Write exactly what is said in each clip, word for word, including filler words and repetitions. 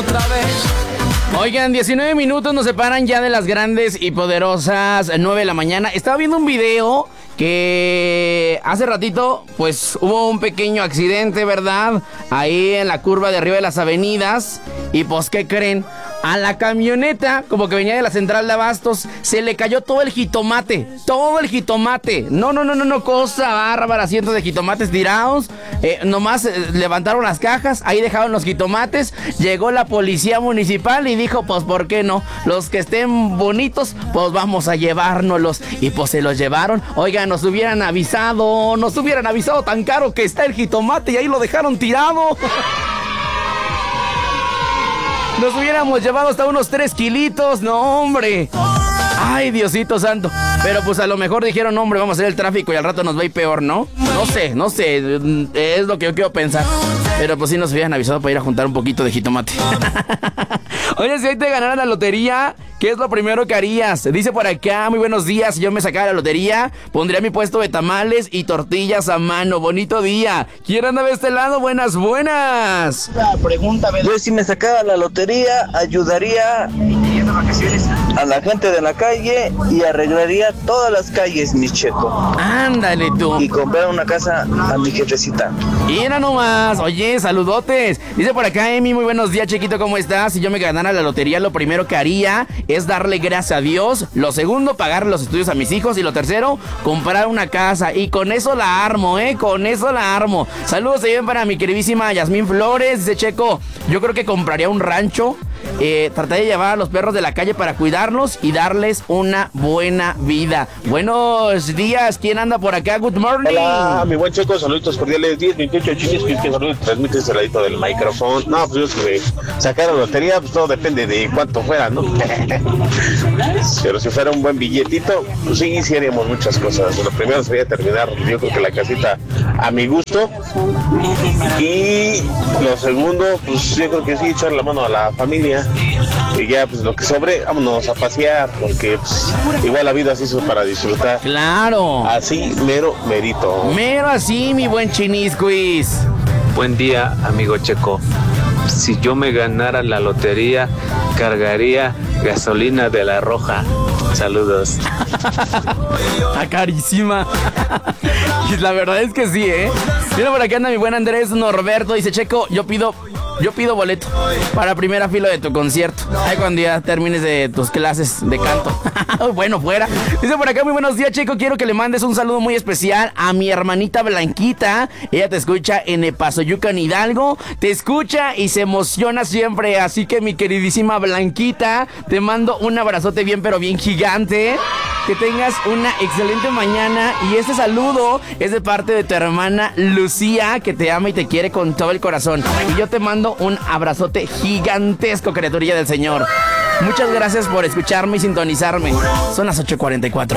otra vez. Oigan, diecinueve minutos nos separan ya de las grandes y poderosas nueve de la mañana. Estaba viendo un video que hace ratito, pues, hubo un pequeño accidente, ¿verdad? Ahí en la curva de arriba de las avenidas. Y pues, ¿qué creen? A la camioneta, como que venía de la central de abastos, se le cayó todo el jitomate. Todo el jitomate. No, no, no, no, no, cosa bárbara. Cientos de jitomates tirados. Eh, nomás eh, levantaron las cajas, ahí dejaron los jitomates. Llegó la policía municipal y dijo, pues, ¿por qué no? Los que estén bonitos, pues vamos a llevárnoslos. Y pues se los llevaron. Oigan, nos hubieran avisado, nos hubieran avisado tan caro que está el jitomate y ahí lo dejaron tirado. Nos hubiéramos llevado hasta unos tres kilitos, no hombre. Ay, Diosito santo. Pero pues a lo mejor dijeron, hombre, vamos a hacer el tráfico y al rato nos va a ir peor, ¿no? No sé, no sé, es lo que yo quiero pensar. Pero pues sí nos hubieran avisado para ir a juntar un poquito de jitomate. Oye, si hoy te ganara la lotería, ¿qué es lo primero que harías? Dice por acá, muy buenos días, si yo me sacara la lotería, pondría mi puesto de tamales y tortillas a mano. Bonito día. ¿Quién anda de este lado? Buenas, buenas. La pregunta, yo si me sacara la lotería, ayudaría a la gente de la calle y arreglaría todas las calles, mi Checo. Ándale tú. Y comprar una casa a mi jefecita. Mira nomás, oye, saludotes. Dice por acá Emi, muy buenos días, chiquito, ¿cómo estás? Si yo me ganara la lotería, lo primero que haría es darle gracias a Dios. Lo segundo, pagar los estudios a mis hijos. Y lo tercero, comprar una casa. Y con eso la armo, ¿eh? Con eso la armo. Saludos también para mi queridísima Yasmín Flores. Dice Checo, yo creo que compraría un rancho. Eh, trataría de llevar a los perros de la calle para cuidarlos y darles una buena vida. Buenos días, ¿quién anda por acá? Good morning. Hola, mi buen Checo, saluditos cordiales. diez, veintiocho, chiquis, que saludos, transmites el ladito del micrófono. No, pues yo si me sacara la lotería, pues todo depende de cuánto fuera, ¿no? Pero si fuera un buen billetito, pues sí, sí haríamos muchas cosas. Lo primero sería terminar, yo creo que la casita a mi gusto. Y lo segundo, pues yo creo que sí, echar la mano a la familia. Y ya, pues lo que sobre, vámonos a pasear, porque pues, igual la vida así es para disfrutar. Claro. Así, mero, merito. Mero así, mi buen Chinisquis. Buen día, amigo Checo. Si yo me ganara la lotería, cargaría gasolina de la Roja. Saludos. Ah, carísima. Y la verdad es que sí, ¿eh? Mira, por aquí anda mi buen Andrés Norberto. Dice, Checo, yo pido... Yo pido boleto para primera fila de tu concierto. Ay, cuando ya termines de tus clases de canto. Bueno, fuera. Dice por acá, muy buenos días, Checo. Quiero que le mandes un saludo muy especial a mi hermanita Blanquita. Ella te escucha en Epazoyucan, Hidalgo. Te escucha y se emociona siempre. Así que, mi queridísima Blanquita, te mando un abrazote bien, pero bien gigante. Que tengas una excelente mañana. Y este saludo es de parte de tu hermana Lucía, que te ama y te quiere con todo el corazón. Y yo te mando un abrazote gigantesco, criaturilla del Señor. Muchas gracias por escucharme y sintonizarme. Son las ocho cuarenta y cuatro.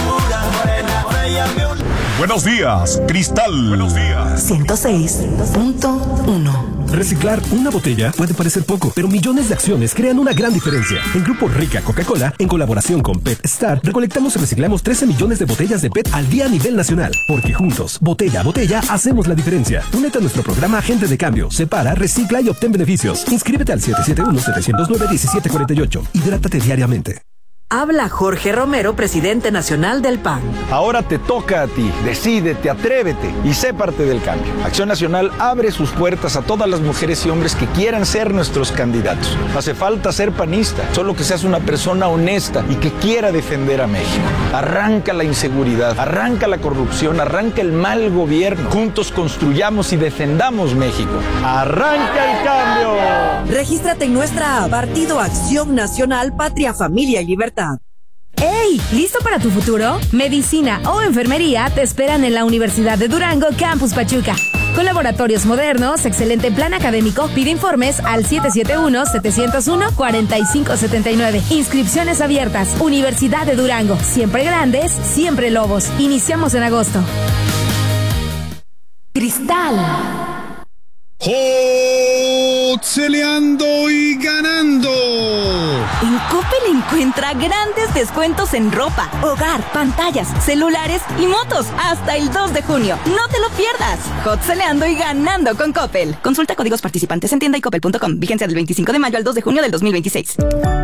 Buenos días, Cristal. Buenos días. ciento seis punto uno. Reciclar una botella puede parecer poco, pero millones de acciones crean una gran diferencia. En Grupo Rica Coca-Cola, en colaboración con PetStar, recolectamos y reciclamos trece millones de botellas de P E T al día a nivel nacional. Porque juntos, botella a botella, hacemos la diferencia. Únete a nuestro programa Agente de Cambio. Separa, recicla y obtén beneficios. Inscríbete al siete siete uno, siete cero nueve, uno siete cuatro ocho. Hidrátate diariamente. Habla Jorge Romero, presidente nacional del P A N. Ahora te toca a ti. Decídete, atrévete y sé parte del cambio. Acción Nacional abre sus puertas a todas las mujeres y hombres que quieran ser nuestros candidatos. No hace falta ser panista, solo que seas una persona honesta y que quiera defender a México. Arranca la inseguridad, arranca la corrupción, arranca el mal gobierno. Juntos construyamos y defendamos México. ¡Arranca el cambio! Regístrate en nuestra app Partido Acción Nacional, Patria, Familia y Libertad. ¡Hey! ¿Listo para tu futuro? Medicina o enfermería te esperan en la Universidad de Durango, Campus Pachuca. Con laboratorios modernos, excelente plan académico, pide informes al siete siete uno, siete cero uno, cuatro cinco siete nueve. Inscripciones abiertas. Universidad de Durango. Siempre grandes, siempre lobos. Iniciamos en agosto. Cristal. ¡Oh! Cotzeleando y ganando. En Coppel encuentra grandes descuentos en ropa, hogar, pantallas, celulares y motos hasta el dos de junio. No te lo pierdas. Cotzeleando y ganando con Coppel. Consulta códigos participantes en tienda y coppel punto com. Vigencia del veinticinco de mayo al dos de junio del dos mil veintiséis.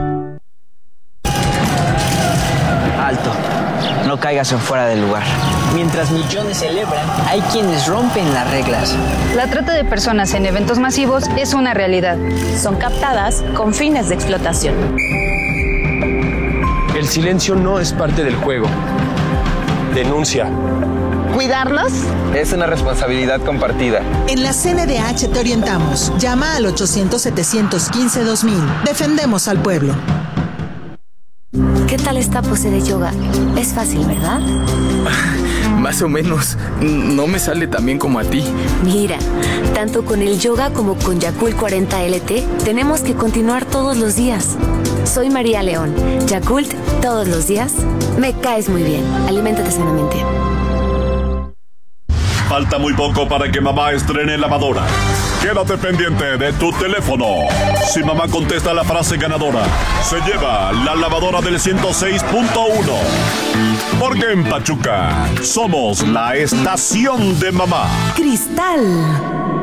Alto. No caigas en fuera del lugar. Mientras millones celebran, hay quienes rompen las reglas. La trata de personas en eventos masivos es una realidad. Son captadas con fines de explotación. El silencio no es parte del juego. Denuncia. ¿Cuidarlos? Es una responsabilidad compartida. En la C N D H te orientamos. Llama al ochocientos, setecientos quince, dos mil. Defendemos al pueblo. ¿Qué tal esta pose de yoga? Es fácil, ¿verdad? Más o menos. No me sale tan bien como a ti. Mira, tanto con el yoga como con Yakult cuarenta L T, tenemos que continuar todos los días. Soy María León. Yakult, todos los días. Me caes muy bien. Aliméntate sanamente. Falta muy poco para que mamá estrene lavadora. Quédate pendiente de tu teléfono. Si mamá contesta la frase ganadora, se lleva la lavadora del ciento seis punto uno. Porque en Pachuca somos la estación de mamá. Cristal.